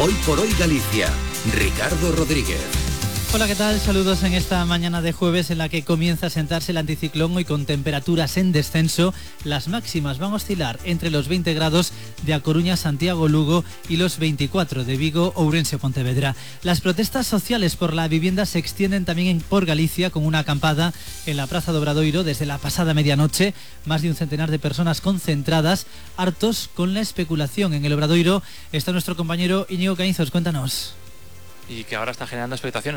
Hoy por hoy Galicia. Ricardo Rodríguez. Hola, ¿qué tal? Saludos en esta mañana de jueves en la que comienza a sentarse el anticiclón y con temperaturas en descenso. Las máximas van a oscilar entre los 20 grados de A Coruña, Santiago, Lugo y los 24 de Vigo, Ourense o Pontevedra. Las protestas sociales por la vivienda se extienden también por Galicia con una acampada en la Praza do Obradoiro desde la pasada medianoche. Más de un centenar de personas concentradas, hartos con la especulación. En el Obradoiro está nuestro compañero Íñigo Caínzos, cuéntanos. Y que ahora está generando expectación